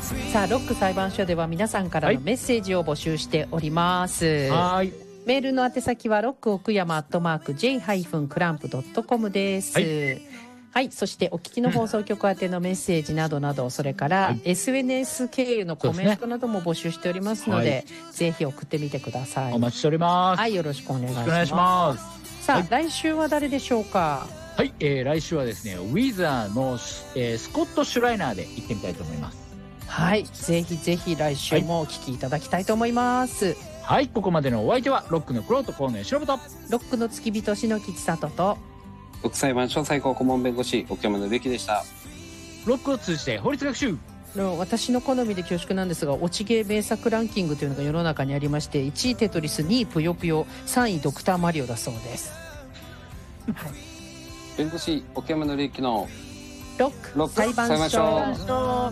さあロック裁判所では皆さんからのメッセージを募集しております。 はい。 メールの宛先はロック奥山@j-clamp.com です。はい、そしてお聞きの放送局宛てのメッセージなどなど、それから SNS 経由のコメントなども募集しておりますので、ぜひ送ってみてください。 お待ちしております。 はい、よろしくお願いします。 お願いします。 さあ、来週は誰でしょうか。 はい、来週はですね、ウィザーの、スコット・シュライナーで行ってみたいと思います。 はい、ぜひぜひ来週もお聞きいただきたいと思います。 はい、ここまでのお相手はロックのクロート河野吉信とロックの付き人篠木千里とロック裁判所最高顧問弁護士奥山信之でした。 ロックを通じて法律学習の私の好みで恐縮なんですが、落ち芸名作ランキングというのが世の中にありまして、1位テトリス、2位ぷよぷよ、3位ドクターマリオだそうです。はい、 弁護士奥山紀之のロック裁判所。